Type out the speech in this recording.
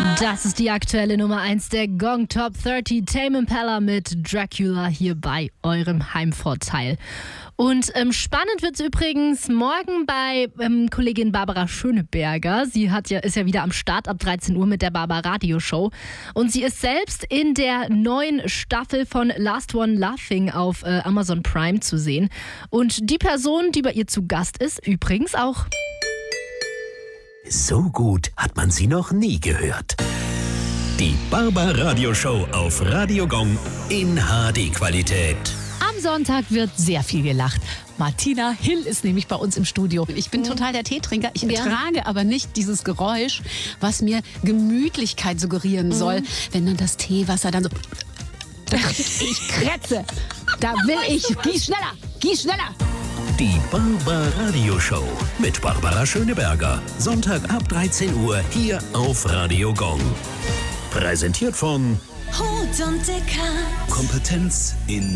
Das ist die aktuelle Nummer 1 der Gong Top 30. Tame Impala mit Dracula hier bei eurem Heimvorteil. Und spannend wird es übrigens morgen bei Kollegin Barbara Schöneberger. Sie ist ja wieder am Start ab 13 Uhr mit der Barbara-Radio Show. Und sie ist selbst in der neuen Staffel von Last One Laughing auf Amazon Prime zu sehen. Und die Person, die bei ihr zu Gast ist, übrigens auch. So gut hat man sie noch nie gehört. Die Barbara-Radio Show auf Radio Gong in HD-Qualität. Am Sonntag wird sehr viel gelacht. Martina Hill ist nämlich bei uns im Studio. Ich bin total der Teetrinker. Ich ertrage aber nicht dieses Geräusch, was mir Gemütlichkeit suggerieren soll, wenn dann das Teewasser dann so... Ich krätze. Da will ich... Gieß schneller! Gieß schneller! Die Barbara-Radio Show mit Barbara Schöneberger. Sonntag ab 13 Uhr hier auf Radio Gong. Präsentiert von Hut und Dicker. Kompetenz in